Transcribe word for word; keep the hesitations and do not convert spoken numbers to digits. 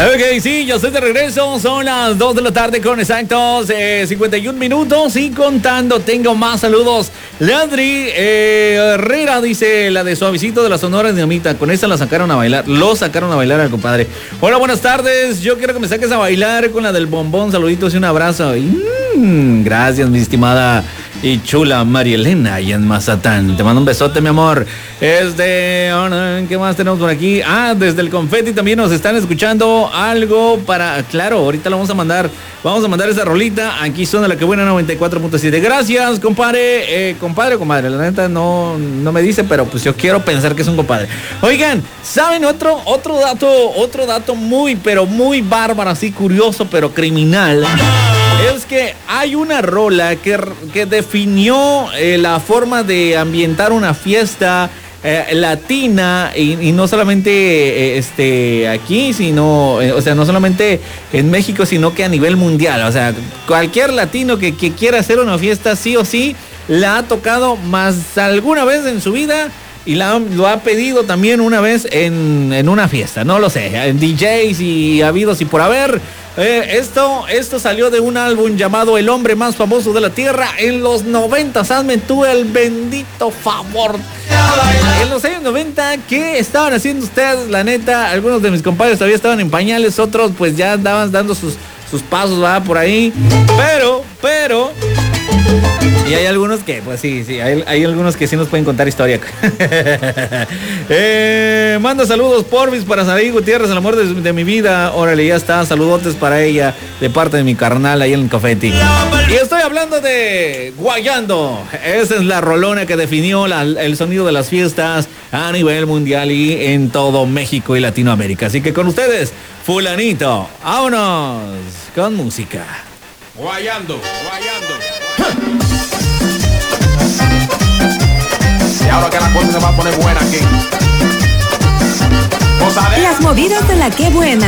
Ok, sí, yo estoy de regreso. Son las dos de la tarde con exactos eh, cincuenta y un minutos y contando. Tengo más saludos. Leandri eh, Herrera dice, la de Suavecito de la Sonora Dinamita. Con esta la sacaron a bailar. Lo sacaron a bailar al compadre. Hola, buenas tardes. Yo quiero que me saques a bailar con la del bombón. Saluditos y un abrazo. Y, mmm, gracias, mi estimada y chula María Elena y en Mazatán. Te mando un besote, mi amor. Este, ¿qué más tenemos por aquí? Ah, desde el Confeti también nos están escuchando algo para... Claro, ahorita lo vamos a mandar. Vamos a mandar esa rolita. Aquí suena la que buena noventa y cuatro punto siete. Gracias, compadre. Eh, compadre o comadre. La neta no, no me dice, pero pues yo quiero pensar que es un compadre. Oigan, ¿saben otro, otro dato? Otro dato muy, pero muy bárbaro, así curioso, pero criminal. Es que hay una rola que, que definió eh, la forma de ambientar una fiesta eh, latina y, y no solamente eh, este, aquí, sino, eh, o sea, no solamente en México, sino que a nivel mundial. O sea, cualquier latino que, que quiera hacer una fiesta, sí o sí, la ha tocado más alguna vez en su vida. Y la, lo ha pedido también una vez en, en una fiesta, no lo sé, en D Js y habidos y por haber. Eh, esto, esto salió de un álbum llamado El Hombre Más Famoso de la Tierra en los noventas. Hazme tú el bendito favor. En los años noventa, ¿qué estaban haciendo ustedes? La neta, algunos de mis compadres todavía estaban en pañales, otros pues ya andaban dando sus, sus pasos, va por ahí. Pero, pero... Y hay algunos que, pues sí, sí, hay, hay algunos que sí nos pueden contar historia. eh, manda saludos, porfis, para Saraí Gutiérrez, el amor de, de mi vida. Órale, ya está, saludotes para ella, de parte de mi carnal ahí en el Confeti. Y estoy hablando de Guayando. Esa es la rolona que definió la, el sonido de las fiestas a nivel mundial y en todo México y Latinoamérica. Así que con ustedes, fulanito, vámonos con música. Guayando, guayando. Y ahora que la cosa se va a poner buena aquí. Las movidas de la que buena.